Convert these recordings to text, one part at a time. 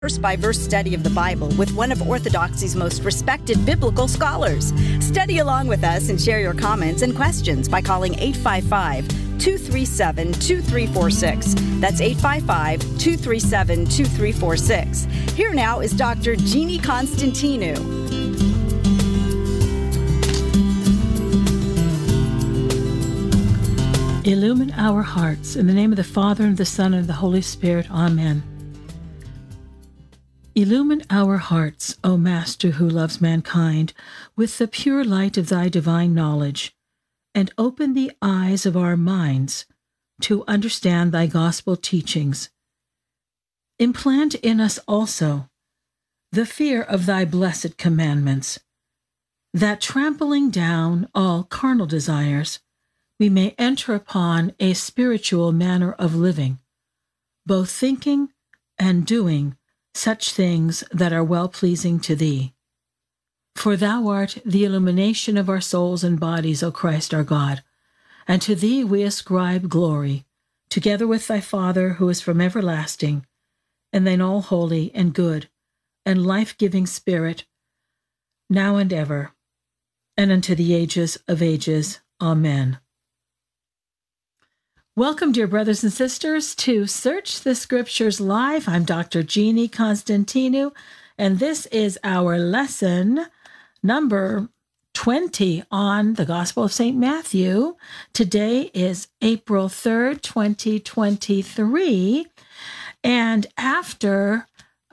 verse-by-verse study of the Bible with one of Orthodoxy's most respected biblical scholars. Study along with us and share your comments and questions by calling 855-237-2346. That's 855-237-2346. Here now is Dr. Jeannie Constantinou. Illumine our hearts. In the name of the Father, and the Son, and the Holy Spirit. Amen. Illumine our hearts, O Master who loves mankind, with the pure light of thy divine knowledge, and open the eyes of our minds to understand thy gospel teachings. Implant in us also the fear of thy blessed commandments, that trampling down all carnal desires, we may enter upon a spiritual manner of living, both thinking and doing such things that are well-pleasing to thee. For thou art the illumination of our souls and bodies, O Christ our God, and to thee we ascribe glory, together with thy Father, who is from everlasting, and thine all holy and good and life-giving Spirit, now and ever, and unto the ages of ages. Amen. Welcome, dear brothers and sisters, to Search the Scriptures Live. I'm Dr. Jeannie Constantinou, and this is our lesson number 20 on the Gospel of St. Matthew. Today is April 3rd, 2023, and after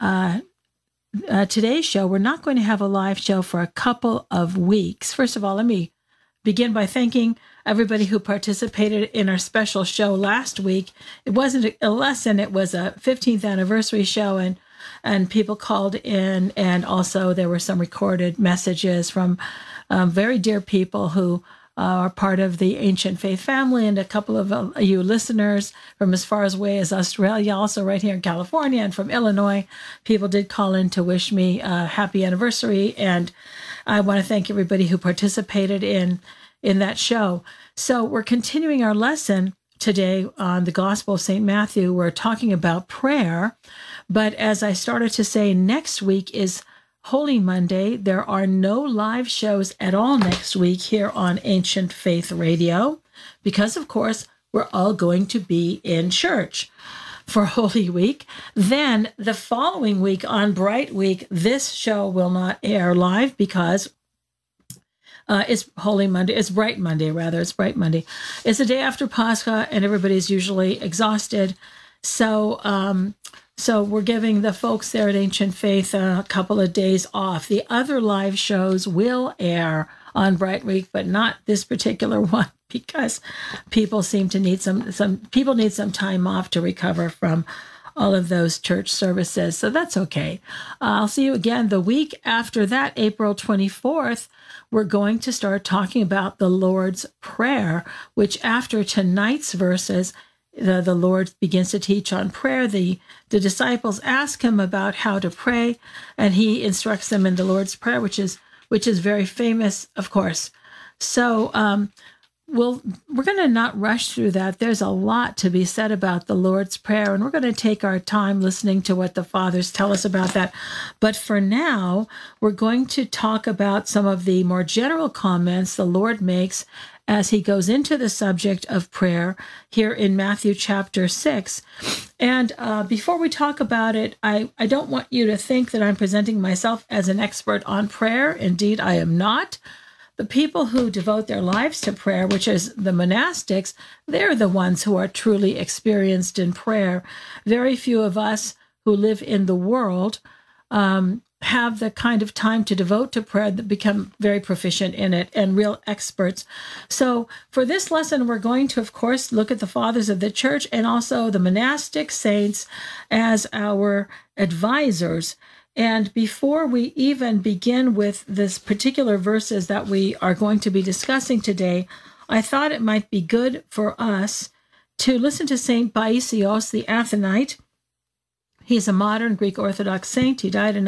today's show, we're not going to have a live show for a couple of weeks. First of all, let me begin by thanking everybody who participated in our special show last week. It wasn't a lesson, it was a 15th anniversary show, and people called in, and also there were some recorded messages from very dear people who are part of the Ancient Faith family, and a couple of you listeners from as far away as Australia, also right here in California, and from Illinois. People did call in to wish me a happy anniversary, and I want to thank everybody who participated in that show. So we're continuing our lesson today on the Gospel of St. Matthew. We're talking about prayer, but as I started to say, next week is Holy Monday. There are no live shows at all next week here on Ancient Faith Radio because, of course, we're all going to be in church for Holy Week. Then the following week on Bright Week, this show will not air live because it's Holy Monday. It's Bright Monday, rather. It's Bright Monday. It's the day after Pascha, and everybody's usually exhausted. So we're giving the folks there at Ancient Faith a couple of days off. The other live shows will air on Bright Week, but not this particular one because people seem to need some people need some time off to recover from all of those church services. So that's okay. I'll see you again the week after that, April 24th. We're going to start talking about the Lord's Prayer, which after tonight's verses, the Lord begins to teach on prayer. The disciples ask him about how to pray, and he instructs them in the Lord's Prayer, which is very famous, of course. So we're going to not rush through that. There's a lot to be said about the Lord's Prayer, and we're going to take our time listening to what the fathers tell us about that. But for now, we're going to talk about some of the more general comments the Lord makes as he goes into the subject of prayer here in Matthew chapter 6. And before we talk about it, I don't want you to think that I'm presenting myself as an expert on prayer. Indeed, I am not. The people who devote their lives to prayer, which is the monastics, they're the ones who are truly experienced in prayer. Very few of us who live in the world have the kind of time to devote to prayer that become very proficient in it and real experts. So for this lesson, we're going to, of course, look at the fathers of the church and also the monastic saints as our advisors. And before we even begin with this particular verses that we are going to be discussing today, I thought it might be good for us to listen to Saint Paisios the Athonite. He's a modern Greek Orthodox saint. He died in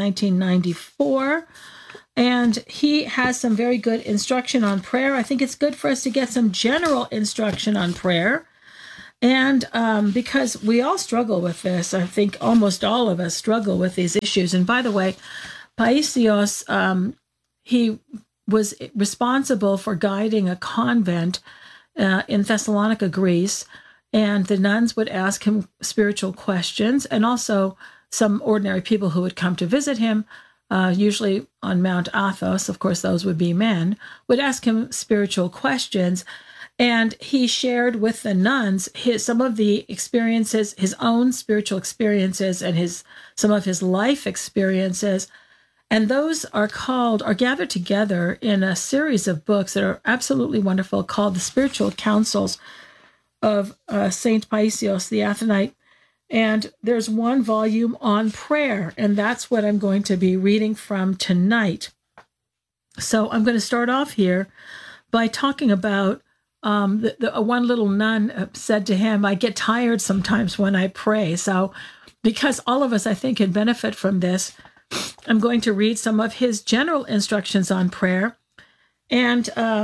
1994, and he has some very good instruction on prayer. I think it's good for us to get some general instruction on prayer. And because we all struggle with this, I think almost all of us struggle with these issues. And by the way, Paisios, he was responsible for guiding a convent in Thessalonica, Greece, and the nuns would ask him spiritual questions, and also some ordinary people who would come to visit him, usually on Mount Athos, of course those would be men, would ask him spiritual questions. And he shared with the nuns some of the experiences, his own spiritual experiences, and some of his life experiences. And those are gathered together in a series of books that are absolutely wonderful, called The Spiritual Counsels of Saint Paisios the Athonite. And there's one volume on prayer, and that's what I'm going to be reading from tonight. So I'm going to start off here by talking about one little nun said to him, "I get tired sometimes when I pray." So because all of us, I think, can benefit from this, I'm going to read some of his general instructions on prayer. And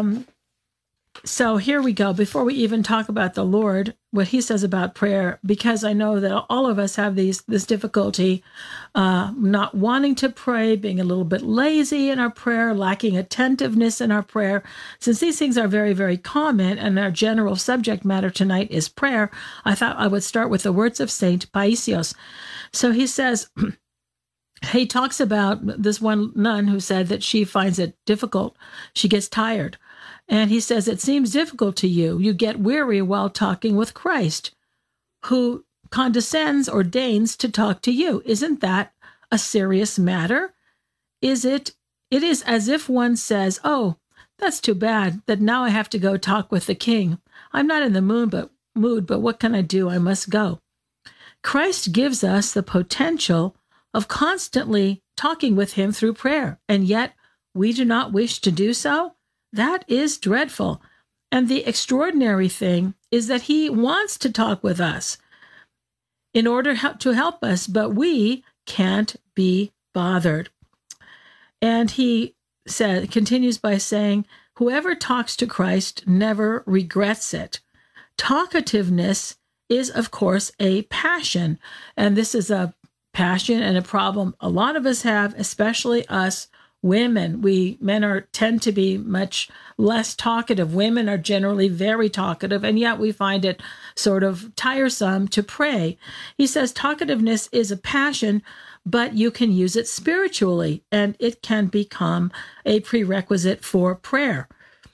so here we go. Before we even talk about the Lord, what he says about prayer, because I know that all of us have this difficulty not wanting to pray, being a little bit lazy in our prayer, lacking attentiveness in our prayer. Since these things are very, very common, and our general subject matter tonight is prayer, I thought I would start with the words of Saint Paisios. So he says, he talks about this one nun who said that she finds it difficult. She gets tired. And he says, "It seems difficult to you. You get weary while talking with Christ, who condescends or deigns to talk to you. Isn't that a serious matter? It is as if one says, 'Oh, that's too bad that now I have to go talk with the king. I'm not in the mood, but what can I do? I must go.' Christ gives us the potential of constantly talking with him through prayer, and yet we do not wish to do so. That is dreadful. And the extraordinary thing is that he wants to talk with us in order to help us, but we can't be bothered." And he continues by saying, "Whoever talks to Christ never regrets it." Talkativeness is, of course, a passion. And this is a passion and a problem a lot of us have, especially us women. Men tend to be much less talkative. Women are generally very talkative, and yet we find it sort of tiresome to pray. He says talkativeness is a passion, but you can use it spiritually, and it can become a prerequisite for prayer.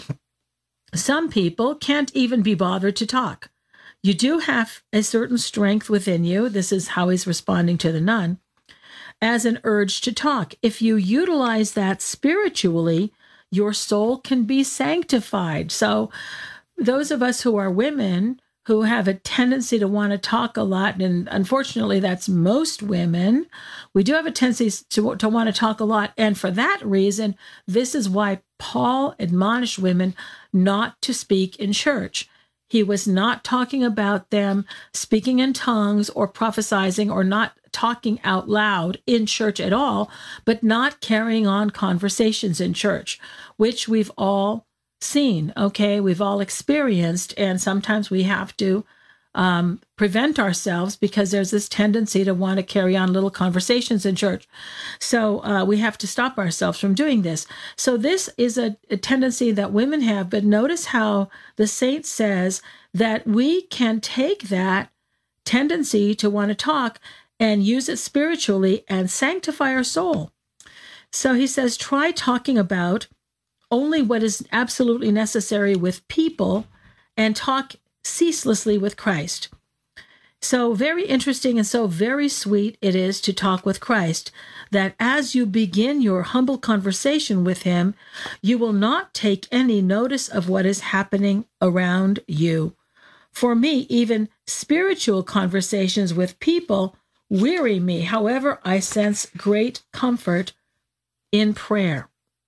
Some people can't even be bothered to talk. You do have a certain strength within you. This is how he's responding to the nun, as an urge to talk. If you utilize that spiritually, your soul can be sanctified. So those of us who are women who have a tendency to want to talk a lot, and unfortunately that's most women, we do have a tendency to want to talk a lot. And for that reason, this is why Paul admonished women not to speak in church. He was not talking about them speaking in tongues or prophesying or not talking out loud in church at all, but not carrying on conversations in church, which we've all seen, okay? We've all experienced, and sometimes we have to prevent ourselves because there's this tendency to want to carry on little conversations in church. So we have to stop ourselves from doing this. So this is a tendency that women have, but notice how the saint says that we can take that tendency to want to talk and use it spiritually and sanctify our soul. So he says, try talking about only what is absolutely necessary with people and talk ceaselessly with Christ. So very interesting and so very sweet it is to talk with Christ, that as you begin your humble conversation with him, you will not take any notice of what is happening around you. For me, even spiritual conversations with people weary me. However, I sense great comfort in prayer.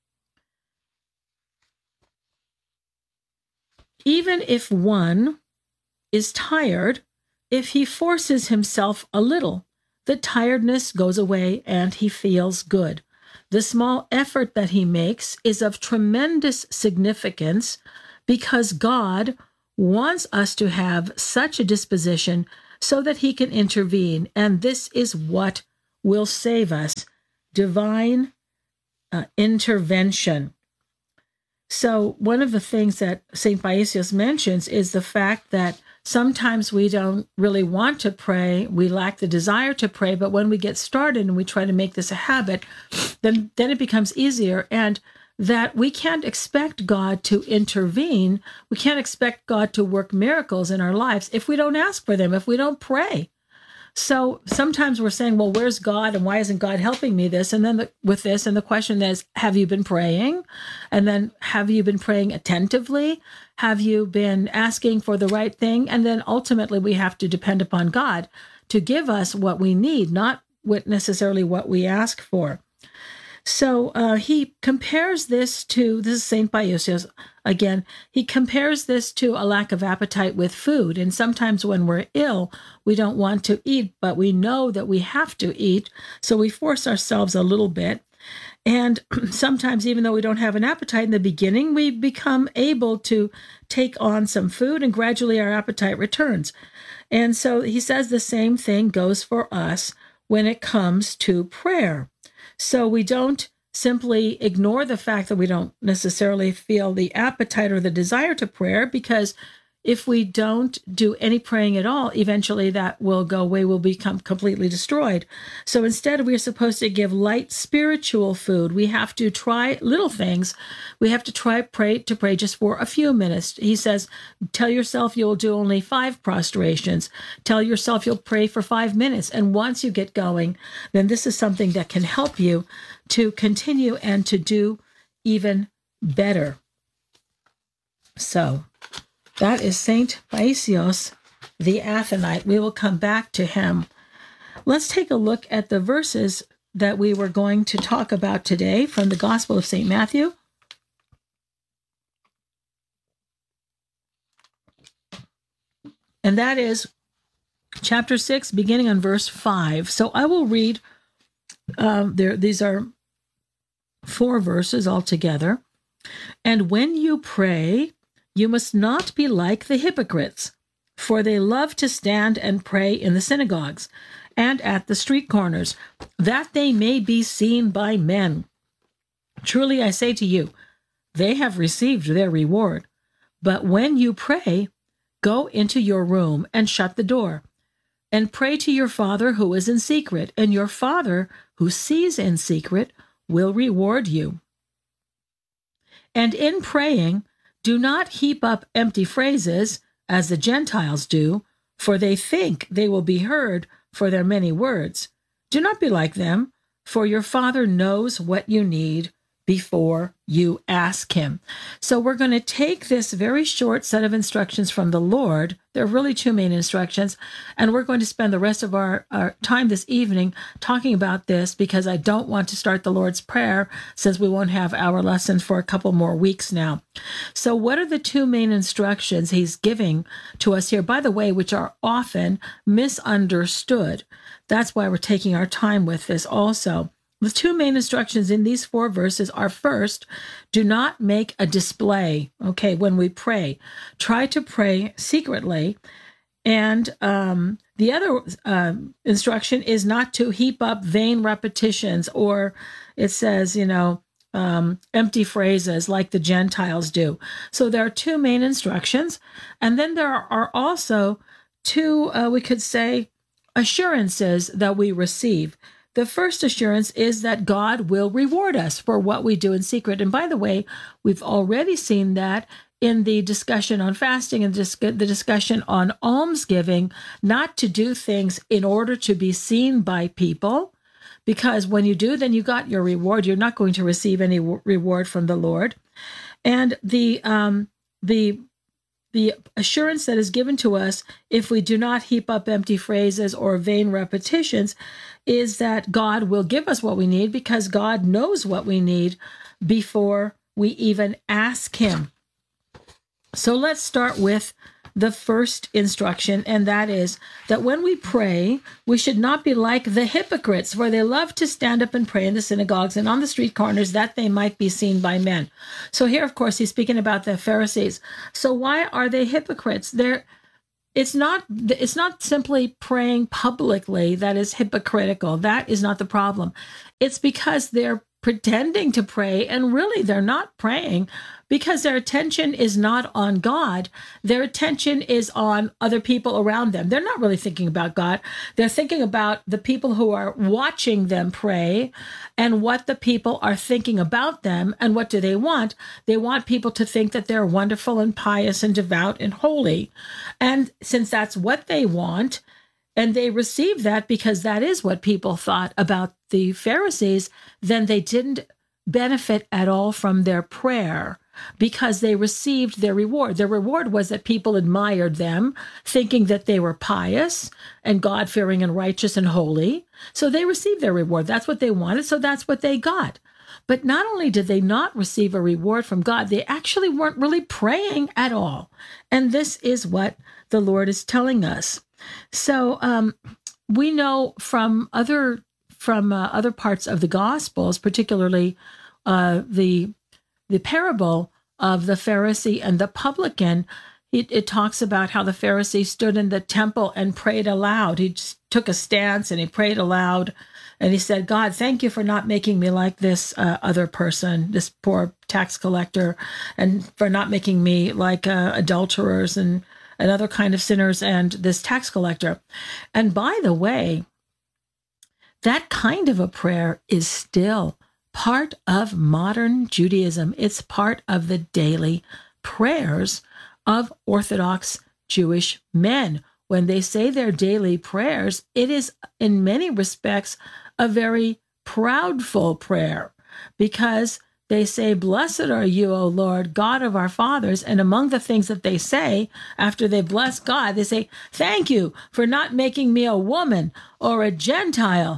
Even if one is tired, if he forces himself a little, the tiredness goes away and he feels good. The small effort that he makes is of tremendous significance because God wants us to have such a disposition so that he can intervene. And this is what will save us, divine intervention. So one of the things that St. Paisios mentions is the fact that sometimes we don't really want to pray. We lack the desire to pray. But when we get started and we try to make this a habit, then it becomes easier. And that we can't expect God to intervene. We can't expect God to work miracles in our lives if we don't ask for them, if we don't pray. So sometimes we're saying, well, where's God and why isn't God helping me this? And then with this, and the question is, have you been praying? And then have you been praying attentively? Have you been asking for the right thing? And then ultimately we have to depend upon God to give us what we need, not necessarily what we ask for. So he compares this is St. Paisios again, he compares this to a lack of appetite with food. And sometimes when we're ill, we don't want to eat, but we know that we have to eat. So we force ourselves a little bit. And sometimes, even though we don't have an appetite in the beginning, we become able to take on some food and gradually our appetite returns. And so he says the same thing goes for us when it comes to prayer. So we don't simply ignore the fact that we don't necessarily feel the appetite or the desire to prayer, because if we don't do any praying at all, eventually that will go away, will become completely destroyed. So instead, we are supposed to give light spiritual food. We have to try little things. We have to pray just for a few minutes. He says, tell yourself you'll do only 5 prostrations. Tell yourself you'll pray for 5 minutes. And once you get going, then this is something that can help you to continue and to do even better. So that is St. Paisios the Athonite. We will come back to him. Let's take a look at the verses that we were going to talk about today from the Gospel of St. Matthew. And that is chapter 6, beginning on verse 5. So I will read, these are 4 verses altogether. And when you pray, you must not be like the hypocrites, for they love to stand and pray in the synagogues and at the street corners, that they may be seen by men. Truly I say to you, they have received their reward. But when you pray, go into your room and shut the door, and pray to your Father who is in secret, and your Father who sees in secret will reward you. And in praying, do not heap up empty phrases, as the Gentiles do, for they think they will be heard for their many words. Do not be like them, for your Father knows what you need before you ask him. So we're going to take this very short set of instructions from the Lord. There are really 2 main instructions, and we're going to spend the rest of our time this evening talking about this, because I don't want to start the Lord's Prayer since we won't have our lesson for a couple more weeks now. So what are the 2 main instructions he's giving to us here, by the way, which are often misunderstood? That's why we're taking our time with this also. The 2 main instructions in these 4 verses are, first, do not make a display. Okay, when we pray, try to pray secretly. And the other instruction is not to heap up vain repetitions, or it says, empty phrases like the Gentiles do. So there are 2 main instructions. And then there are also 2, we could say, assurances that we receive. The first assurance is that God will reward us for what we do in secret. And by the way, we've already seen that in the discussion on fasting and the discussion on almsgiving, not to do things in order to be seen by people, because when you do, then you got your reward. You're not going to receive any reward from the Lord. And the assurance that is given to us, if we do not heap up empty phrases or vain repetitions, is that God will give us what we need, because God knows what we need before we even ask him. So let's start with the first instruction, and that is that when we pray, we should not be like the hypocrites, for they love to stand up and pray in the synagogues and on the street corners that they might be seen by men. So here, of course, he's speaking about the Pharisees. So why are they hypocrites? It's not simply praying publicly that is hypocritical. That is not the problem. It's because they're pretending to pray, and really they're not praying because their attention is not on God. Their attention is on other people around them. They're not really thinking about God. They're thinking about the people who are watching them pray and what the people are thinking about them. And what do they want? They want people to think that they're wonderful and pious and devout and holy. And since that's what they want, and they received that because that is what people thought about the Pharisees, then they didn't benefit at all from their prayer because they received their reward. Their reward was that people admired them, thinking that they were pious and God-fearing and righteous and holy. So they received their reward. That's what they wanted, so that's what they got. But not only did they not receive a reward from God, they actually weren't really praying at all. And this is what the Lord is telling us. So we know from other parts of the Gospels, particularly the parable of the Pharisee and the publican. It talks about how the Pharisee stood in the temple and prayed aloud. He just took a stance and he prayed aloud, and he said, "God, thank you for not making me like this other person, this poor tax collector, and for not making me like adulterers and other kind of sinners and this tax collector." And by the way, that kind of a prayer is still part of modern Judaism. It's part of the daily prayers of Orthodox Jewish men. When they say their daily prayers, it is in many respects a very proudful prayer, because they say, "Blessed are you, O Lord, God of our fathers." And among the things that they say after they bless God, they say, "Thank you for not making me a woman or a Gentile."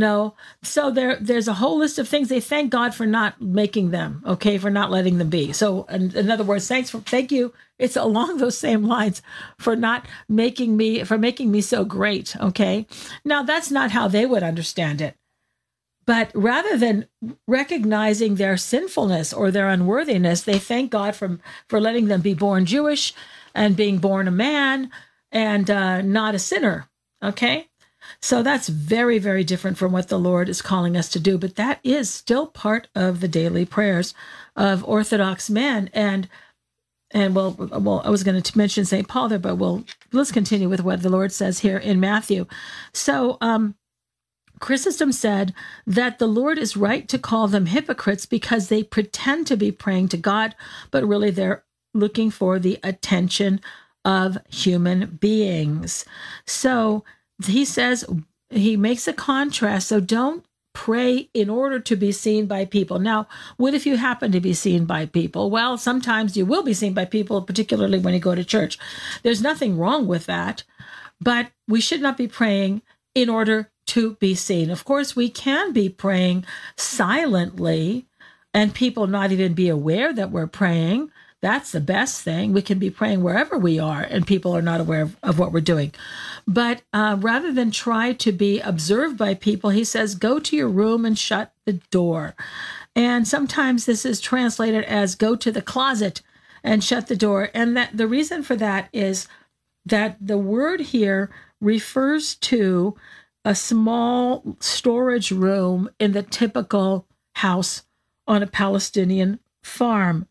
So there's a whole list of things they thank God for not making them, okay, for not letting them be. So in other words, thank you. It's along those same lines for making me so great, okay? Now that's not how they would understand it. But rather than recognizing their sinfulness or their unworthiness, they thank God for letting them be born Jewish and being born a man and not a sinner, okay? So that's very, very different from what the Lord is calling us to do. But that is still part of the daily prayers of Orthodox men. And well, I was going to mention St. Paul there, but let's continue with what the Lord says here in Matthew. So Chrysostom said that the Lord is right to call them hypocrites because they pretend to be praying to God, but really they're looking for the attention of human beings. So he says, he makes a contrast. So don't pray in order to be seen by people. Now, what if you happen to be seen by people? Well, sometimes you will be seen by people, particularly when you go to church. There's nothing wrong with that, but we should not be praying in order to be seen. Of course, we can be praying silently and people not even be aware that we're praying. That's the best thing. We can be praying wherever we are and people are not aware of what we're doing. But rather than try to be observed by people, he says, go to your room and shut the door. And sometimes this is translated as go to the closet and shut the door. And that the reason for that is that the word here refers to a small storage room in the typical house on a Palestinian farm.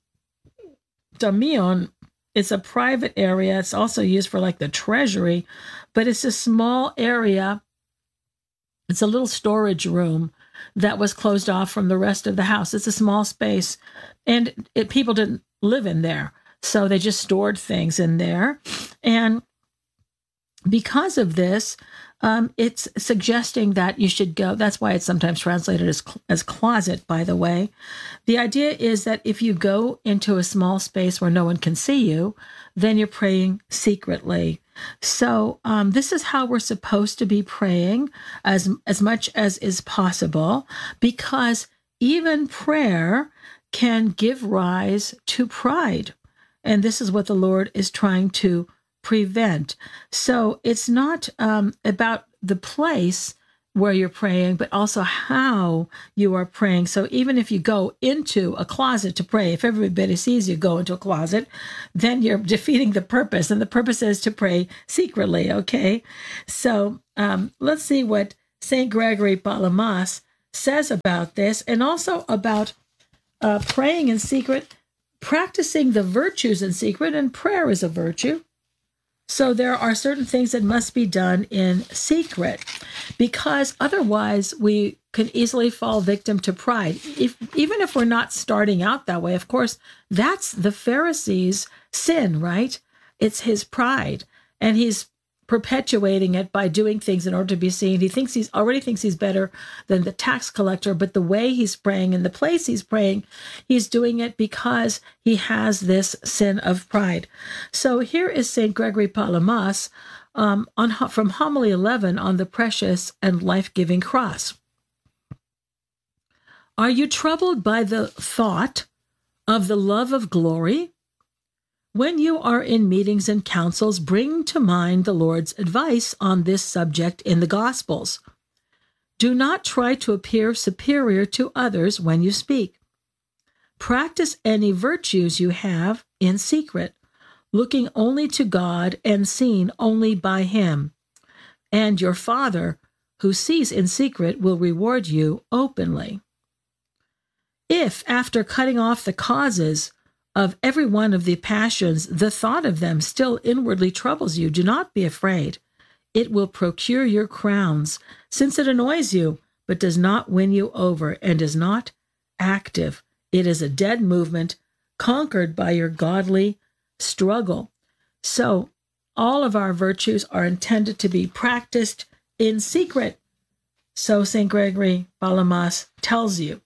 Damion is a private area. It's also used for like the treasury, but it's a small area. It's a little storage room that was closed off from the rest of the house. It's a small space, and people didn't live in there, so they just stored things in there. And because of this, it's suggesting that you should go. That's why it's sometimes translated as closet, by the way. The idea is that if you go into a small space where no one can see you, then you're praying secretly. So this is how we're supposed to be praying as much as is possible, because even prayer can give rise to pride. And this is what the Lord is trying to prevent. So it's not about the place where you're praying, but also how you are praying. So even if you go into a closet to pray, if everybody sees you go into a closet, then you're defeating the purpose. And the purpose is to pray secretly, okay? So let's see what St. Gregory Palamas says about this, and also about praying in secret, practicing the virtues in secret, and prayer is a virtue. So there are certain things that must be done in secret, because otherwise we can easily fall victim to pride. Even if we're not starting out that way, of course, that's the Pharisees' sin, right? It's his pride, and he's perpetuating it by doing things in order to be seen. He already thinks he's better than the tax collector, but the way he's praying and the place he's praying, he's doing it because he has this sin of pride. So here is St. Gregory Palamas from Homily 11 on the precious and life-giving cross. Are you troubled by the thought of the love of glory? When you are in meetings and councils, bring to mind the Lord's advice on this subject in the Gospels. Do not try to appear superior to others when you speak. Practice any virtues you have in secret, looking only to God and seen only by Him. And your Father, who sees in secret, will reward you openly. If, after cutting off the causes of every one of the passions, the thought of them still inwardly troubles you, do not be afraid. It will procure your crowns, since it annoys you, but does not win you over, and is not active. It is a dead movement, conquered by your godly struggle. So all of our virtues are intended to be practiced in secret. So St. Gregory Palamas tells you.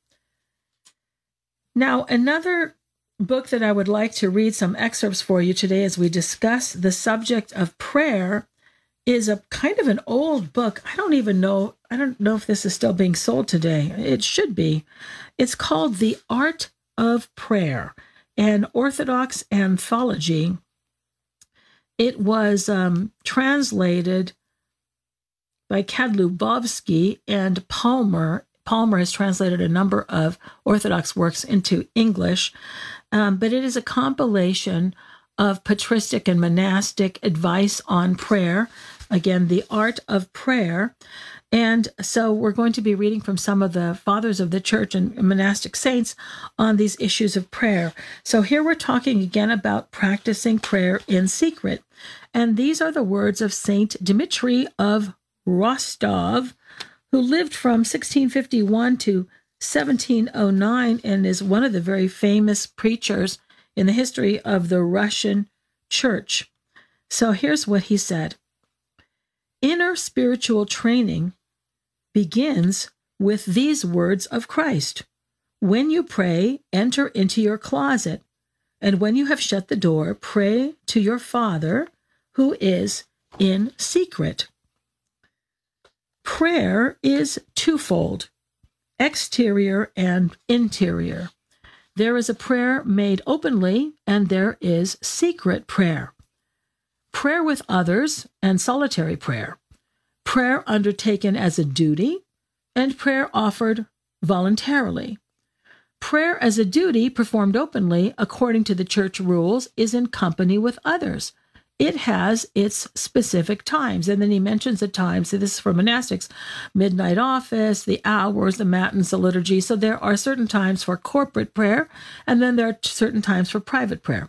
Now, another book that I would like to read some excerpts for you today as we discuss the subject of prayer is a kind of an old book. I don't know if this is still being sold today. It should be. It's called The Art of Prayer, an Orthodox anthology. It was translated by Kadlubovsky and Palmer. Palmer has translated a number of Orthodox works into English, but it is a compilation of patristic and monastic advice on prayer. Again, The Art of Prayer. And so we're going to be reading from some of the fathers of the church and monastic saints on these issues of prayer. So here we're talking again about practicing prayer in secret. And these are the words of Saint Dmitri of Rostov, who lived from 1651 to 1709 and is one of the very famous preachers in the history of the Russian church. So here's what he said. Inner spiritual training begins with these words of Christ. When you pray, enter into your closet, and when you have shut the door, pray to your Father who is in secret. Prayer is twofold, exterior and interior. There is a prayer made openly, and there is secret prayer. Prayer with others and solitary prayer. Prayer undertaken as a duty, and prayer offered voluntarily. Prayer as a duty performed openly, according to the church rules, is in company with others. It has its specific times. And then he mentions the times. So this is for monastics, midnight office, the hours, the matins, the liturgy. So there are certain times for corporate prayer, and then there are certain times for private prayer.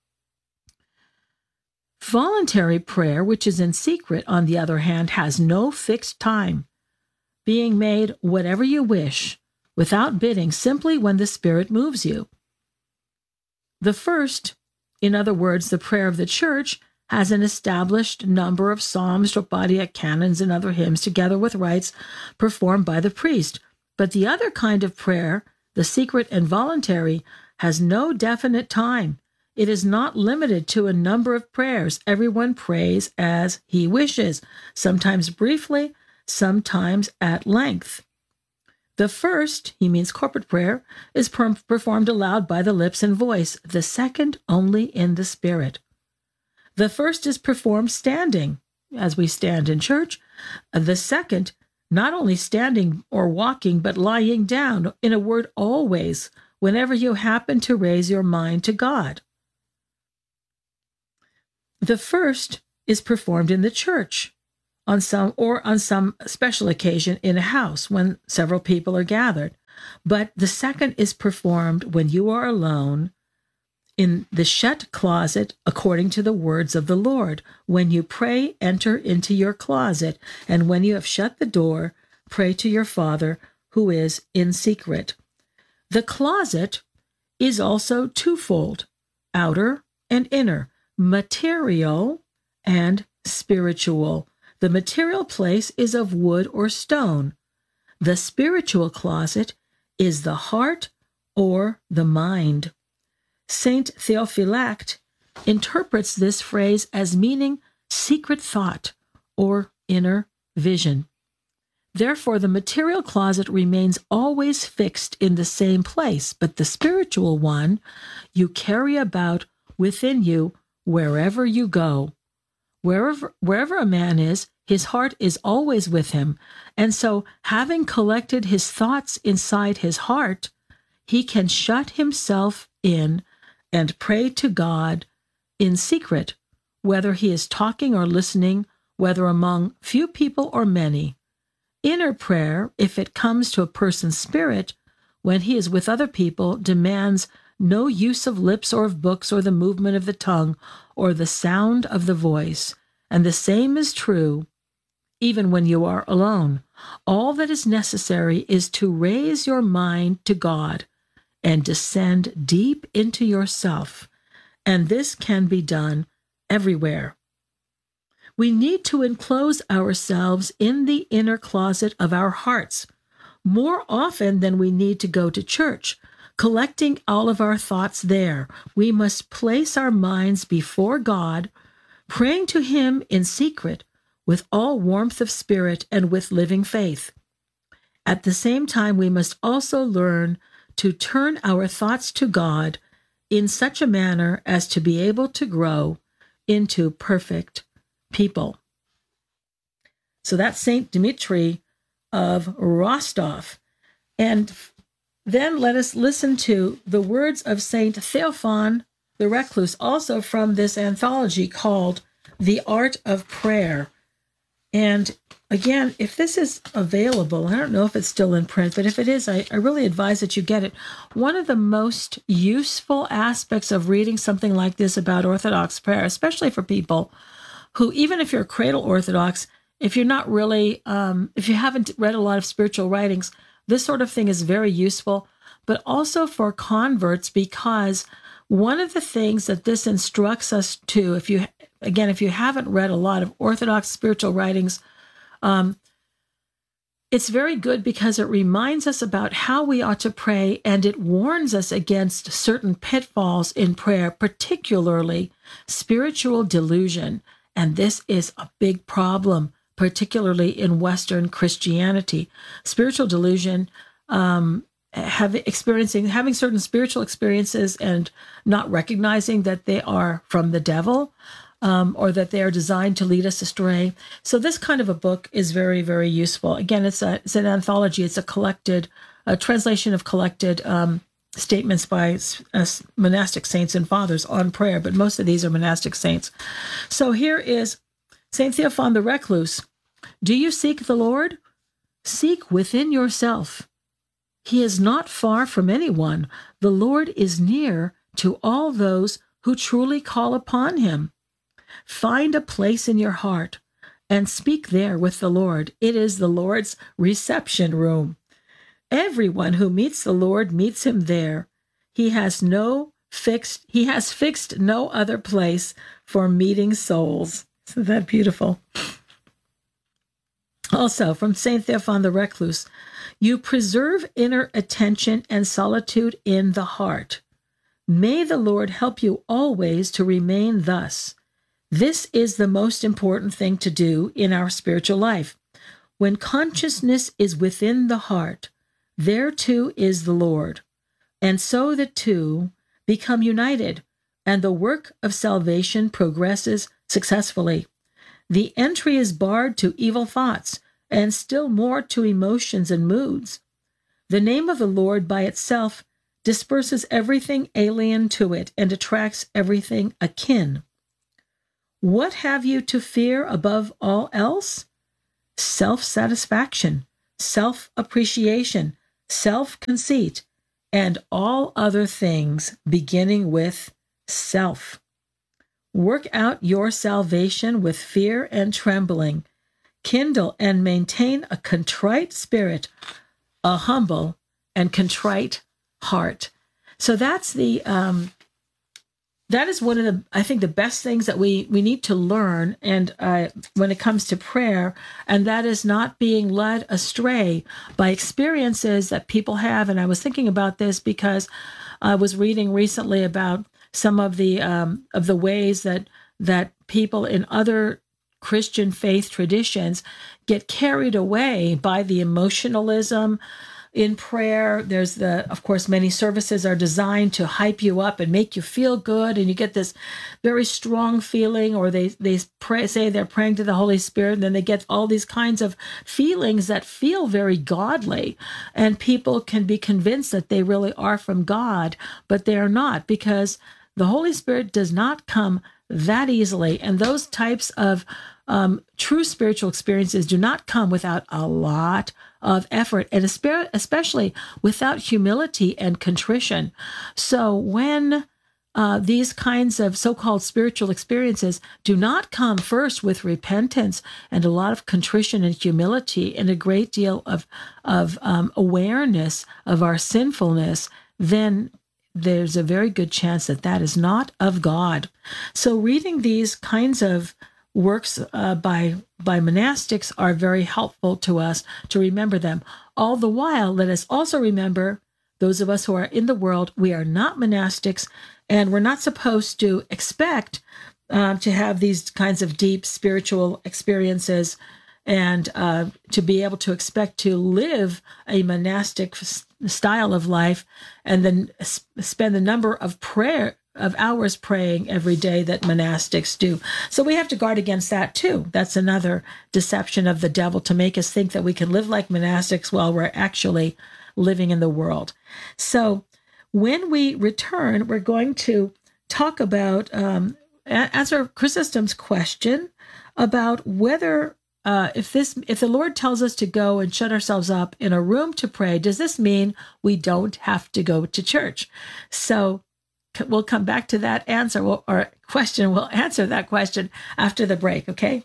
Voluntary prayer, which is in secret, on the other hand, has no fixed time, being made whatever you wish, without bidding, simply when the Spirit moves you. The first, in other words, the prayer of the church, has an established number of psalms, Dropadia, canons, and other hymns, together with rites performed by the priest. But the other kind of prayer, the secret and voluntary, has no definite time. It is not limited to a number of prayers. Everyone prays as he wishes, sometimes briefly, sometimes at length. The first, he means corporate prayer, is performed aloud by the lips and voice, the second only in the spirit. The first is performed standing, as we stand in church. The second, not only standing or walking, but lying down, in a word, always, whenever you happen to raise your mind to God. The first is performed in the church, on some special occasion in a house when several people are gathered. But the second is performed when you are alone in the shut closet, according to the words of the Lord. When you pray, enter into your closet, and when you have shut the door, pray to your Father who is in secret. The closet is also twofold, outer and inner, material and spiritual. The material place is of wood or stone. The spiritual closet is the heart or the mind. Saint Theophylact interprets this phrase as meaning secret thought or inner vision. Therefore, the material closet remains always fixed in the same place, but the spiritual one you carry about within you wherever you go. Wherever a man is, his heart is always with him. And so, having collected his thoughts inside his heart, he can shut himself in and pray to God in secret, whether he is talking or listening, whether among few people or many. Inner prayer, if it comes to a person's spirit, when he is with other people, demands no use of lips or of books or the movement of the tongue or the sound of the voice. And the same is true even when you are alone. All that is necessary is to raise your mind to God and descend deep into yourself. And this can be done everywhere. We need to enclose ourselves in the inner closet of our hearts more often than we need to go to church, collecting all of our thoughts there. We must place our minds before God, praying to Him in secret with all warmth of spirit and with living faith. At the same time, we must also learn to turn our thoughts to God in such a manner as to be able to grow into perfect people. So that's Saint Dmitri of Rostov. And then let us listen to the words of Saint Theophan the Recluse, also from this anthology called The Art of Prayer. And again, if this is available, I don't know if it's still in print, but if it is, I really advise that you get it. One of the most useful aspects of reading something like this about Orthodox prayer, especially for people who, even if you're cradle Orthodox, if you're not really, if you haven't read a lot of spiritual writings, this sort of thing is very useful, but also for converts, because one of the things that this instructs us to, if you haven't read a lot of Orthodox spiritual writings, it's very good because it reminds us about how we ought to pray, and it warns us against certain pitfalls in prayer, particularly spiritual delusion. And this is a big problem, particularly in Western Christianity. Spiritual delusion, having certain spiritual experiences and not recognizing that they are from the devil, or that they are designed to lead us astray. So this kind of a book is very, very useful. Again, it's an anthology. It's a translation of collected statements by monastic saints and fathers on prayer, but most of these are monastic saints. So here is Saint Theophan the Recluse. Do you seek the Lord? Seek within yourself. He is not far from anyone. The Lord is near to all those who truly call upon Him. Find a place in your heart and speak there with the Lord. It is the Lord's reception room. Everyone who meets the Lord meets Him there. He has fixed no other place for meeting souls. Isn't that beautiful? Also, from Saint Theophan the Recluse, you preserve inner attention and solitude in the heart. May the Lord help you always to remain thus. This is the most important thing to do in our spiritual life. When consciousness is within the heart, there too is the Lord. And so the two become united, and the work of salvation progresses successfully. The entry is barred to evil thoughts, and still more to emotions and moods. The name of the Lord by itself disperses everything alien to it and attracts everything akin. What have you to fear above all else? Self-satisfaction, self-appreciation, self-conceit, and all other things beginning with self. Work out your salvation with fear and trembling. Kindle and maintain a contrite spirit, a humble and contrite heart. So that's that is one of the, I think, the best things that we need to learn, and when it comes to prayer, and that is not being led astray by experiences that people have. And I was thinking about this because I was reading recently about some of the ways that people in other Christian faith traditions get carried away by the emotionalism in prayer. There's of course, many services are designed to hype you up and make you feel good, and you get this very strong feeling, or they say they're praying to the Holy Spirit, and then they get all these kinds of feelings that feel very godly, and people can be convinced that they really are from God, but they are not, because the Holy Spirit does not come that easily, and those types of true spiritual experiences do not come without a lot of effort, and especially without humility and contrition. So when these kinds of so-called spiritual experiences do not come first with repentance and a lot of contrition and humility and a great deal of awareness of our sinfulness, then there's a very good chance that that is not of God. So reading these kinds of works by monastics are very helpful to us to remember them. All the while, let us also remember, those of us who are in the world, we are not monastics, and we're not supposed to expect to have these kinds of deep spiritual experiences and to be able to expect to live a monastic style of life and then spend the number of hours praying every day that monastics do. So we have to guard against that too. That's another deception of the devil, to make us think that we can live like monastics while we're actually living in the world. So when we return, we're going to talk about, answer Chrysostom's question about whether if the Lord tells us to go and shut ourselves up in a room to pray, does this mean we don't have to go to church? So we'll come back to that answer or question. We'll answer that question after the break, okay?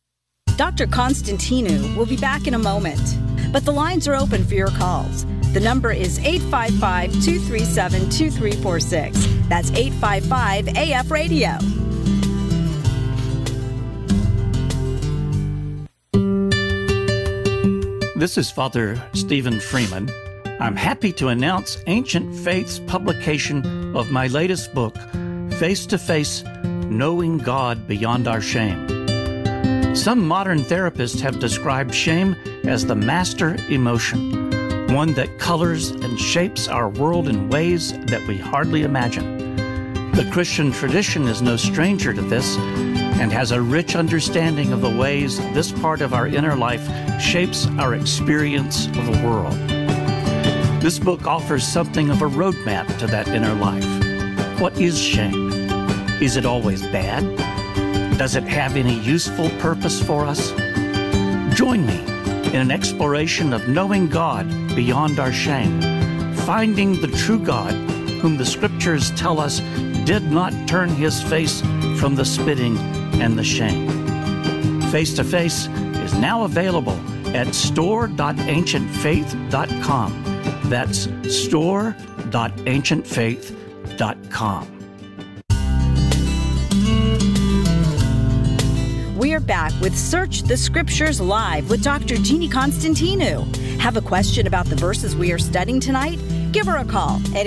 Dr. Constantinou will be back in a moment, but the lines are open for your calls. The number is 855-237-2346. That's 855-AF-RADIO. This is Father Stephen Freeman. I'm happy to announce Ancient Faith's publication of my latest book, Face to Face, Knowing God Beyond Our Shame. Some modern therapists have described shame as the master emotion, one that colors and shapes our world in ways that we hardly imagine. The Christian tradition is no stranger to this and has a rich understanding of the ways this part of our inner life shapes our experience of the world. This book offers something of a roadmap to that inner life. What is shame? Is it always bad? Does it have any useful purpose for us? Join me in an exploration of knowing God beyond our shame, finding the true God whom the Scriptures tell us did not turn his face from the spitting and the shame. Face to Face is now available at store.ancientfaith.com. That's store.ancientfaith.com. We are back with Search the Scriptures Live with Dr. Jeannie Constantinou. Have a question about the verses we are studying tonight? Give her a call at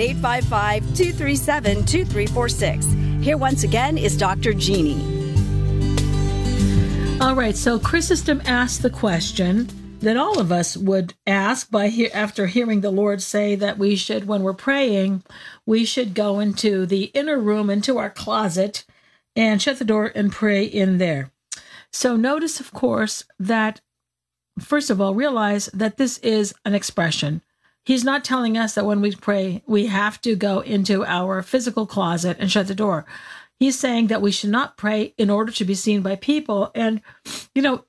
855-237-2346. Here once again is Dr. Jeannie. All right, so Chrysostom asked the question, that all of us would ask after hearing the Lord say that we should, when we're praying, we should go into the inner room, into our closet, and shut the door and pray in there. So notice, of course, that, first of all, realize that this is an expression. He's not telling us that when we pray, we have to go into our physical closet and shut the door. He's saying that we should not pray in order to be seen by people. And, you know,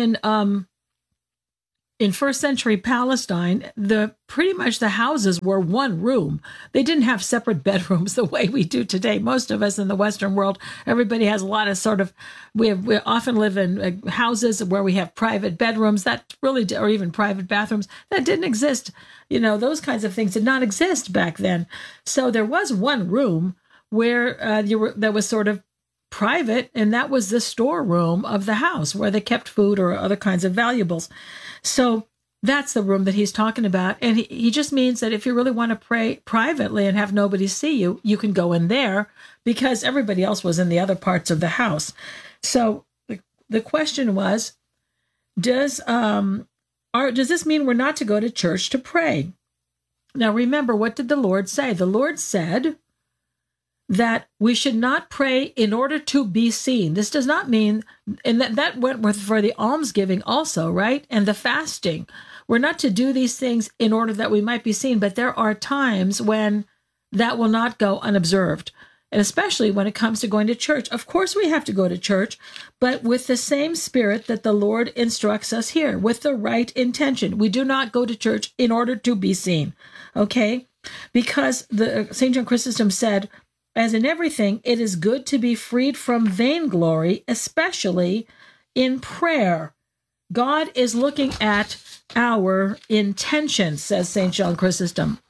in first century Palestine, pretty much the houses were one room. They didn't have separate bedrooms the way we do today. Most of us in the Western world, everybody has a lot of we often live in houses where we have private bedrooms that really, or even private bathrooms that didn't exist. You know, those kinds of things did not exist back then. So there was one room where that was sort of private, and that was the storeroom of the house where they kept food or other kinds of valuables. So that's the room that he's talking about. And he just means that if you really want to pray privately and have nobody see you, you can go in there because everybody else was in the other parts of the house. So the question was, does this mean we're not to go to church to pray? Now, remember, what did the Lord say? The Lord said that we should not pray in order to be seen. This does not mean, and that went for the almsgiving also, right? And the fasting. We're not to do these things in order that we might be seen, but there are times when that will not go unobserved. And especially when it comes to going to church. Of course we have to go to church, but with the same spirit that the Lord instructs us here, with the right intention. We do not go to church in order to be seen, okay? Because St. John Chrysostom said, as in everything, it is good to be freed from vainglory, especially in prayer. God is looking at our intentions, says St. John Chrysostom.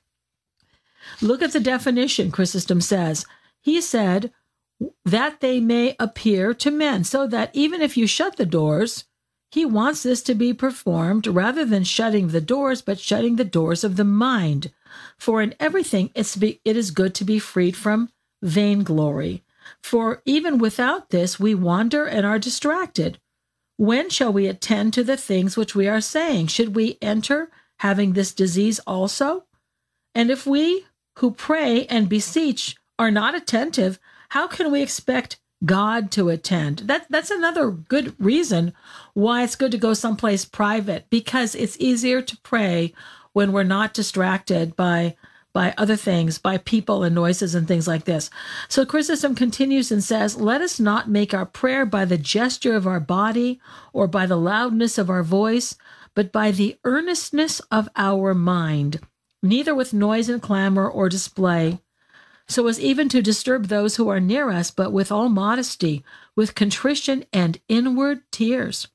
Look at the definition, Chrysostom says. He said, that they may appear to men, so that even if you shut the doors, he wants this to be performed rather than shutting the doors, but shutting the doors of the mind. For in everything it is good to be freed from vainglory. For even without this we wander and are distracted. When shall we attend to the things which we are saying? Should we enter having this disease also? And if we who pray and beseech are not attentive, how can we expect God to attend? That's another good reason why it's good to go someplace private, because it's easier to pray when we're not distracted by other things, by people and noises and things like this. So Chrysostom continues and says, let us not make our prayer by the gesture of our body or by the loudness of our voice, but by the earnestness of our mind, neither with noise and clamor or display, so as even to disturb those who are near us, but with all modesty, with contrition and inward tears.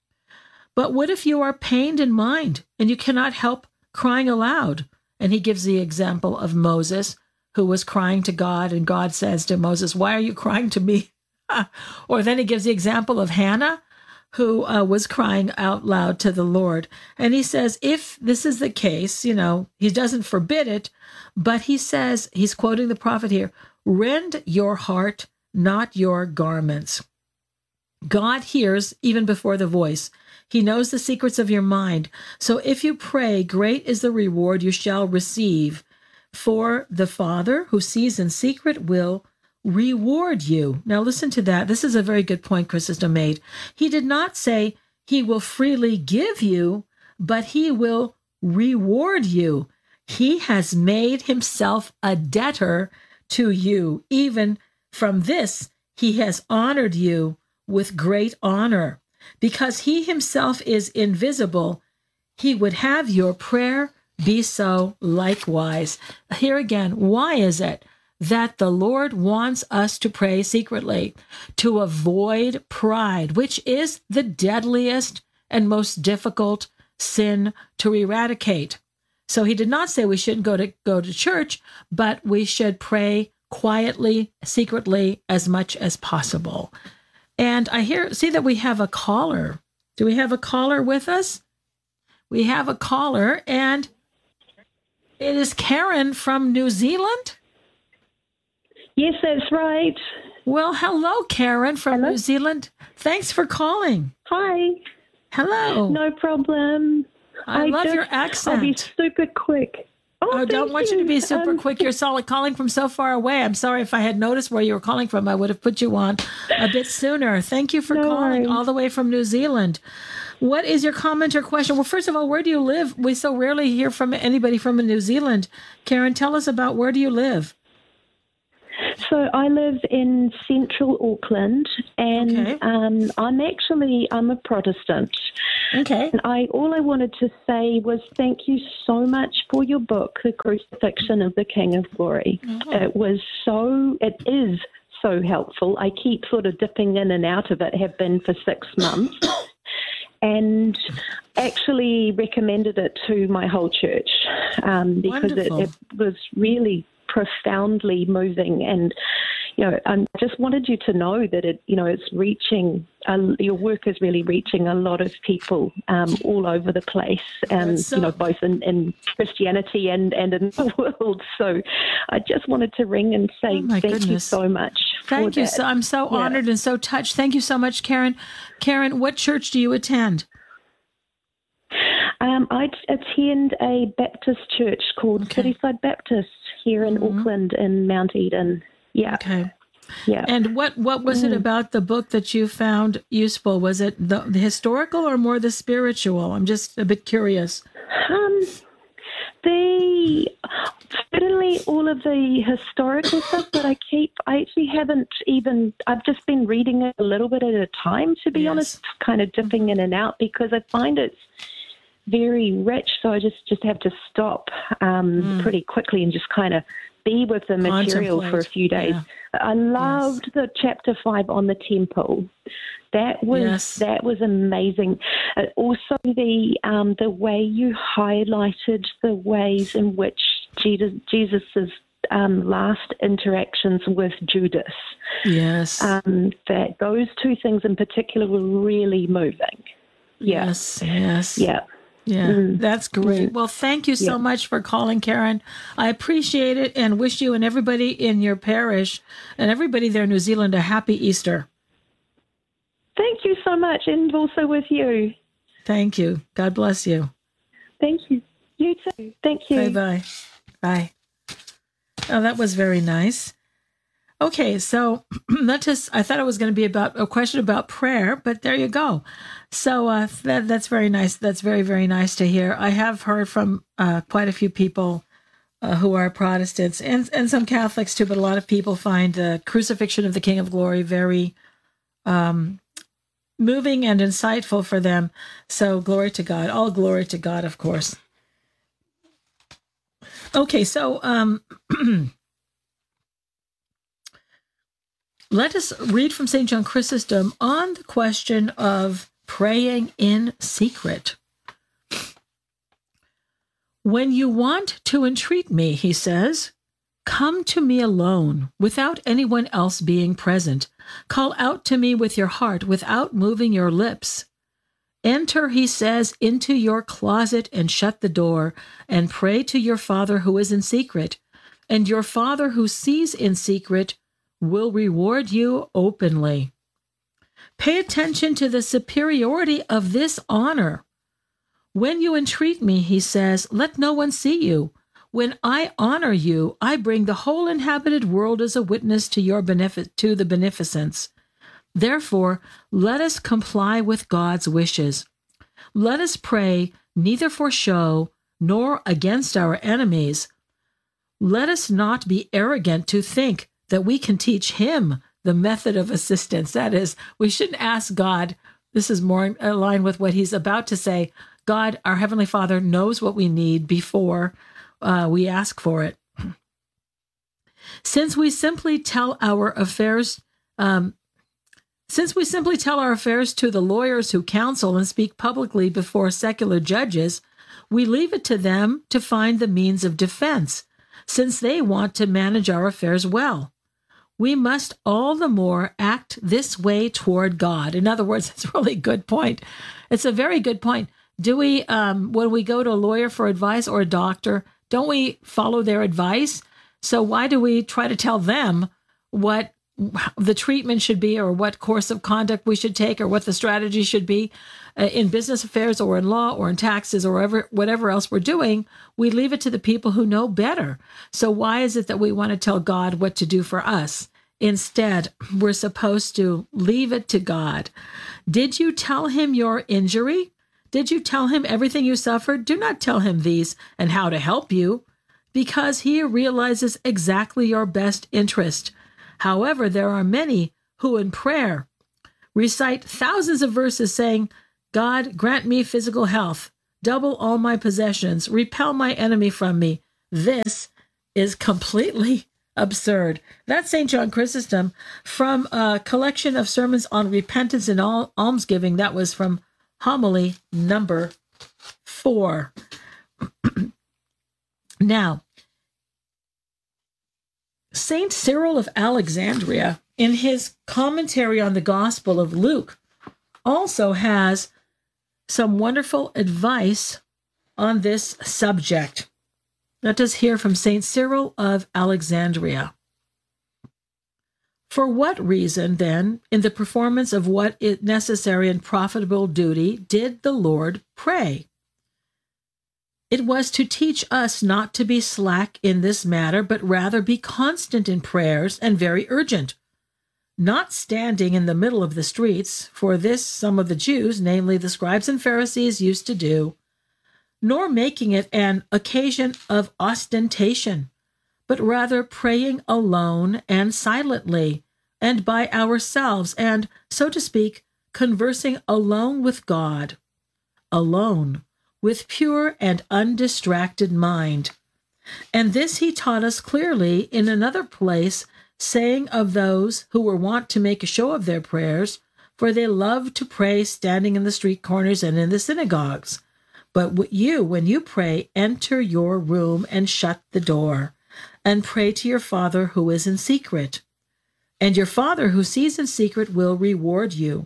But what if you are pained in mind and you cannot help crying aloud? And he gives the example of Moses, who was crying to God, and God says to Moses, why are you crying to me? Or then he gives the example of Hannah, who was crying out loud to the Lord. And he says, if this is the case, you know, he doesn't forbid it, but he says, he's quoting the prophet here, rend your heart, not your garments. God hears even before the voice. He knows the secrets of your mind. So if you pray, great is the reward you shall receive. For the Father who sees in secret will reward you. Now listen to that. This is a very good point Chrysostom made. He did not say he will freely give you, but he will reward you. He has made himself a debtor to you. Even from this, he has honored you with great honor. Because he himself is invisible, he would have your prayer be so likewise. Here again, why is it that the Lord wants us to pray secretly? To avoid pride, which is the deadliest and most difficult sin to eradicate. So he did not say we shouldn't go to church, but we should pray quietly, secretly, as much as possible. And I see that we have a caller. Do we have a caller with us? We have a caller, and it is Karen from New Zealand. Yes, that's right. Well, hello, Karen from New Zealand. Thanks for calling. Hi. Hello. No problem. I love your accent. I'll be super quick. I don't want you to be super quick. You're calling from so far away. I'm sorry if I had noticed where you were calling from. I would have put you on a bit sooner. Thank you for calling all the way from New Zealand. What is your comment or question? Well, first of all, where do you live? We so rarely hear from anybody from New Zealand. Karen, tell us about where do you live? So I live in central Auckland, and I'm a Protestant. Okay. And all I wanted to say was thank you so much for your book, The Crucifixion of the King of Glory. It is so helpful. I keep sort of dipping in and out of it, have been for 6 months, and actually recommended it to my whole church because it was really profoundly moving. And I just wanted you to know that it's reaching. Your work is really reaching a lot of people all over the place, both in Christianity and in the world. So I just wanted to ring and say thank you so much. Thank you. So I'm so honored and so touched. Thank you so much, Karen. Karen, what church do you attend? I attend a Baptist church called Cityside Baptist here in Auckland in Mount Eden. Yeah. Okay. Yeah. And what was it about the book that you found useful? Was it the historical or more the spiritual? I'm just a bit curious. Certainly all of the historical stuff that I actually haven't even, I've just been reading it a little bit at a time, to be honest, kind of dipping in and out because I find it's very rich. So I just have to stop pretty quickly and just kind of be with the material for a few days. Yeah. I loved the chapter 5 on the temple. That was amazing. Also, the way you highlighted the ways in which Jesus's last interactions with Judas. Yes, that those two things in particular were really moving. Yeah. Yes. Yeah. That's great. Well, thank you so much for calling, Karen. I appreciate it and wish you and everybody in your parish and everybody there in New Zealand a happy Easter. Thank you so much, and also with you. Thank you. God bless you. Thank you. You too. Thank you. Bye-bye. Bye. Oh, that was very nice. Okay, so I thought it was going to be about a question about prayer, but there you go. So that's very nice. That's very, very nice to hear. I have heard from quite a few people who are Protestants and some Catholics too, but a lot of people find the crucifixion of the King of Glory very moving and insightful for them. So glory to God. All glory to God, of course. Okay, so let us read from St. John Chrysostom on the question of praying in secret. When you want to entreat me, he says, come to me alone, without anyone else being present. Call out to me with your heart, without moving your lips. Enter, he says, into your closet and shut the door, and pray to your Father who is in secret. And your Father who sees in secret will reward you openly. Pay attention to the superiority of this honor. When you entreat me, he says, let no one see you. When I honor you, I bring the whole inhabited world as a witness to your to the beneficence. Therefore, let us comply with God's wishes. Let us pray neither for show nor against our enemies. Let us not be arrogant to think that we can teach him the method of assistance. That is, we shouldn't ask God. This is more in line with what he's about to say. God, our Heavenly Father, knows what we need before we ask for it. Since we simply tell our affairs to the lawyers who counsel and speak publicly before secular judges, we leave it to them to find the means of defense, since they want to manage our affairs well. We must all the more act this way toward God. In other words, it's a really good point. It's a very good point. Do we, when we go to a lawyer for advice or a doctor, don't we follow their advice? So why do we try to tell them what the treatment should be, or what course of conduct we should take, or what the strategy should be in business affairs or in law or in taxes or whatever else we're doing, we leave it to the people who know better. So why is it that we want to tell God what to do for us? Instead, we're supposed to leave it to God. Did you tell him your injury? Did you tell him everything you suffered? Do not tell him these and how to help you, because he realizes exactly your best interest. However, there are many who in prayer recite thousands of verses saying, God, grant me physical health, double all my possessions, repel my enemy from me. This is completely absurd. That's St. John Chrysostom from a collection of sermons on repentance and almsgiving. That was from homily number 4. Now, St. Cyril of Alexandria, in his commentary on the Gospel of Luke, also has some wonderful advice on this subject. Let us hear from St. Cyril of Alexandria. For what reason, then, in the performance of what is necessary and profitable duty, did the Lord pray? It was to teach us not to be slack in this matter, but rather be constant in prayers and very urgent, not standing in the middle of the streets, for this some of the Jews, namely the scribes and Pharisees, used to do, nor making it an occasion of ostentation, but rather praying alone and silently, and by ourselves, and, so to speak, conversing alone with God, alone, with pure and undistracted mind. And this he taught us clearly in another place, saying of those who were wont to make a show of their prayers, for they loved to pray standing in the street corners and in the synagogues. But you, when you pray, enter your room and shut the door, and pray to your Father who is in secret. And your Father who sees in secret will reward you.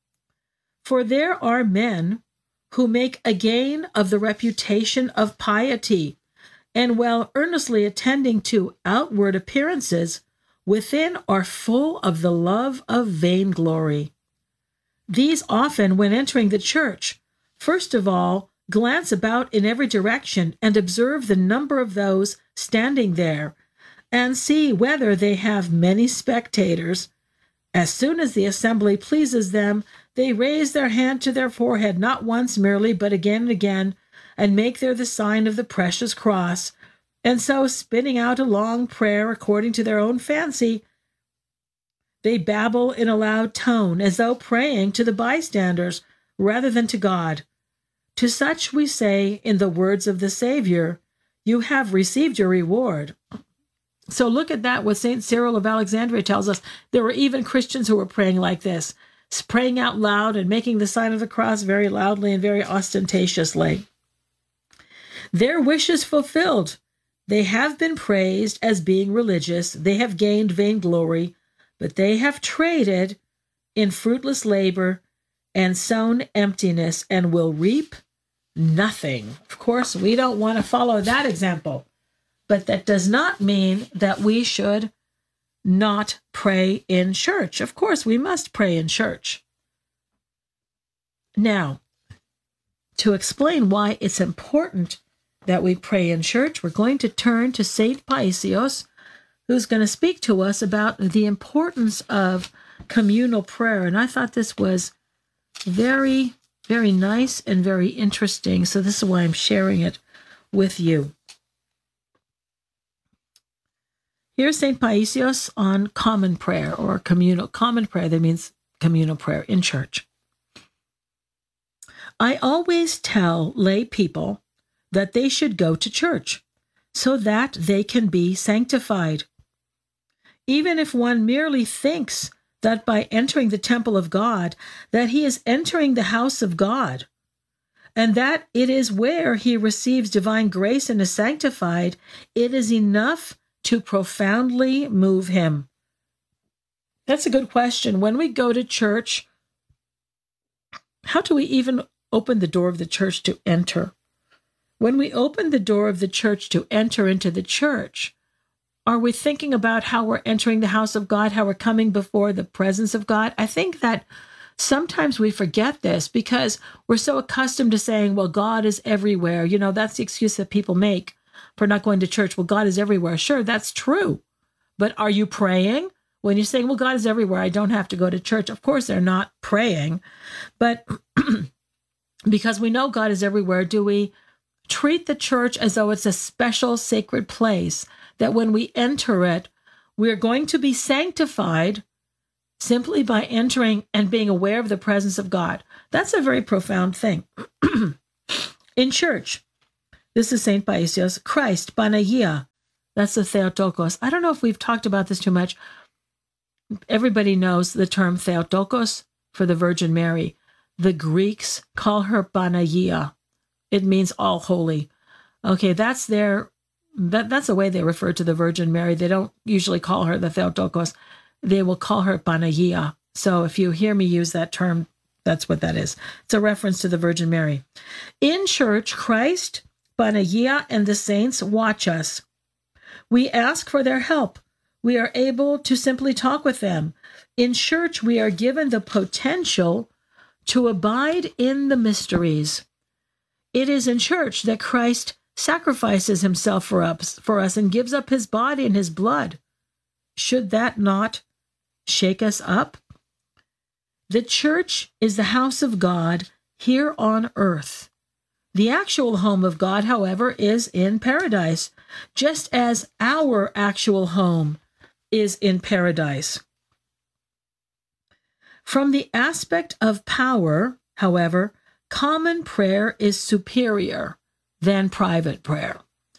For there are men who make a gain of the reputation of piety, and while earnestly attending to outward appearances, within are full of the love of vainglory. These often, when entering the church, first of all, glance about in every direction and observe the number of those standing there, and see whether they have many spectators. As soon as the assembly pleases them, they raise their hand to their forehead, not once merely, but again and again, and make there the sign of the precious cross. And so, spinning out a long prayer according to their own fancy, they babble in a loud tone, as though praying to the bystanders rather than to God. To such we say, in the words of the Savior, you have received your reward. So look at that, what St. Cyril of Alexandria tells us. There were even Christians who were praying like this, praying out loud and making the sign of the cross very loudly and very ostentatiously. Their wish is fulfilled. They have been praised as being religious. They have gained vainglory, but they have traded in fruitless labor and sown emptiness and will reap nothing. Of course, we don't want to follow that example, but that does not mean that we should not pray in church. Of course, we must pray in church. Now, to explain why it's important that we pray in church, we're going to turn to St. Paisios, who's going to speak to us about the importance of communal prayer. And I thought this was very, very nice and very interesting. So this is why I'm sharing it with you. Here's St. Paisios on common prayer or common prayer. That means communal prayer in church. I always tell lay people that they should go to church so that they can be sanctified. Even if one merely thinks that by entering the temple of God, that he is entering the house of God, and that it is where he receives divine grace and is sanctified, it is enough to profoundly move him. That's a good question. When we go to church, how do we even open the door of the church to enter? When we open the door of the church to enter into the church, Are we thinking about how we're entering the house of God, how we're coming before the presence of God? I think that sometimes we forget this because we're so accustomed to saying, well, God is everywhere. You know, that's the excuse that people make for not going to church. Well, God is everywhere. Sure, that's true. But are you praying? When you're saying, well, God is everywhere, I don't have to go to church. Of course, they're not praying. But because we know God is everywhere, do we treat the church as though it's a special sacred place that when we enter it, we're going to be sanctified simply by entering and being aware of the presence of God? That's a very profound thing. In church, this is St. Paisios, Christ, Panagia, that's the Theotokos. I don't know if we've talked about this too much. Everybody knows the term Theotokos for the Virgin Mary. The Greeks call her Panagia. It means all holy. Okay, that's the way they refer to the Virgin Mary. They don't usually call her the Theotokos. They will call her Panagia. So if you hear me use that term, that's what that is. It's a reference to the Virgin Mary. In church, Christ, Panagia, and the saints watch us. We ask for their help. We are able to simply talk with them. In church, we are given the potential to abide in the mysteries. It is in church that Christ sacrifices himself for us and gives up his body and his blood. Should that not shake us up? The church is the house of God here on earth. The actual home of God, however, is in paradise, just as our actual home is in paradise. From the aspect of power, however, common prayer is superior than private prayer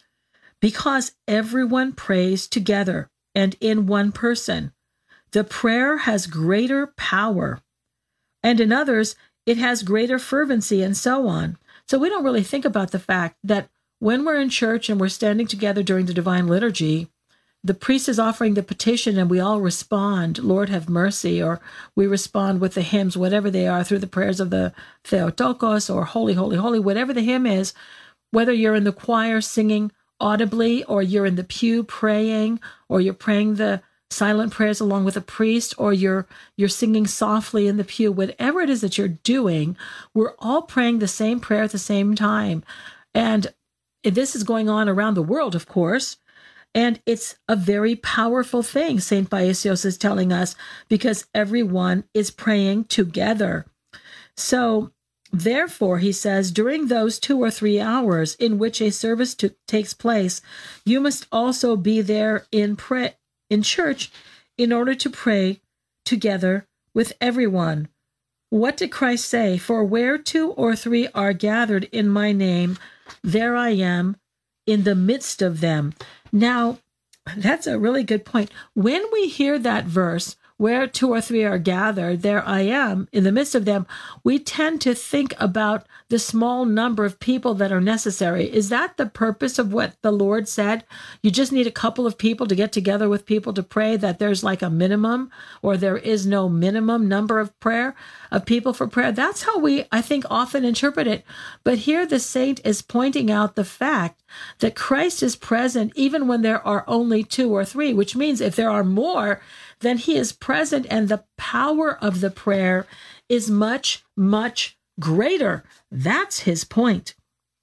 because everyone prays together and in one person. The prayer has greater power, and in others, it has greater fervency, and so on. So we don't really think about the fact that when we're in church and we're standing together during the Divine Liturgy, the priest is offering the petition and we all respond, Lord have mercy, or we respond with the hymns, whatever they are, through the prayers of the Theotokos or Holy, Holy, Holy, whatever the hymn is, whether you're in the choir singing audibly or you're in the pew praying or you're praying the silent prayers along with a priest or you're singing softly in the pew, whatever it is that you're doing, we're all praying the same prayer at the same time. And this is going on around the world, of course. And it's a very powerful thing, St. Paisios is telling us, because everyone is praying together. So, therefore, he says, during those 2 or 3 hours in which a service takes place, you must also be there in church in order to pray together with everyone. What did Christ say? For where 2 or 3 are gathered in my name, there I am in the midst of them. Now, that's a really good point. When we hear that verse, where 2 or 3 are gathered, there I am in the midst of them, we tend to think about the small number of people that are necessary. Is that the purpose of what the Lord said? You just need a couple of people to get together with people to pray, that there's like a minimum, or there is no minimum number of people for prayer. That's how we, I think, often interpret it. But here the saint is pointing out the fact that Christ is present even when there are only 2 or 3, which means if there are more, then he is present, and the power of the prayer is much, much greater. That's his point.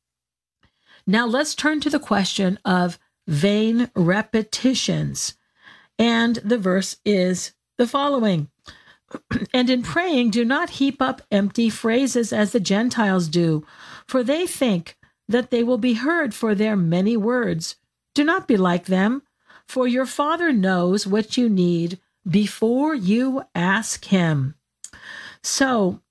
Now let's turn to the question of vain repetitions. And the verse is the following. And in praying, do not heap up empty phrases as the Gentiles do, for they think that they will be heard for their many words. Do not be like them, for your Father knows what you need before you ask him. So,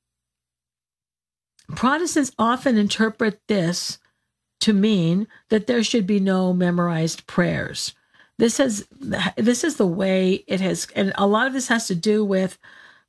Protestants often interpret this to mean that there should be no memorized prayers. This is the way it has, and a lot of this has to do with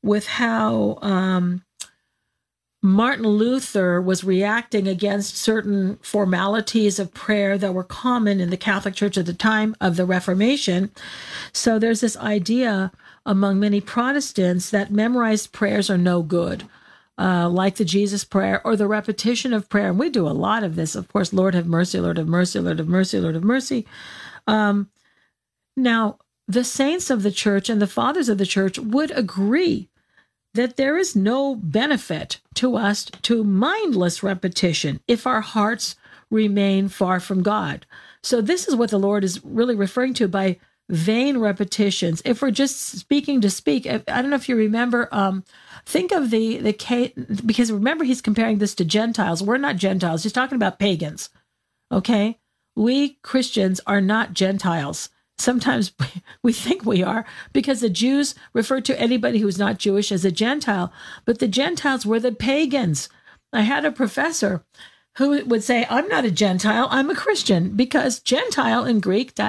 how Martin Luther was reacting against certain formalities of prayer that were common in the Catholic Church at the time of the Reformation. So there's this idea among many Protestants that memorized prayers are no good, like the Jesus prayer or the repetition of prayer. And we do a lot of this, of course, Lord have mercy, Lord have mercy, Lord have mercy, Lord have mercy. Now, the saints of the church and the fathers of the church would agree that there is no benefit to us to mindless repetition if our hearts remain far from God. So this is what the Lord is really referring to by vain repetitions. If we're just speaking to speak, I don't know if you remember, think of the case, because remember he's comparing this to Gentiles. We're not Gentiles. He's talking about pagans. Okay? We Christians are not Gentiles. Sometimes we think we are, because the Jews refer to anybody who's not Jewish as a Gentile, but the Gentiles were the pagans. I had a professor who would say, I'm not a Gentile, I'm a Christian, because Gentile in Greek,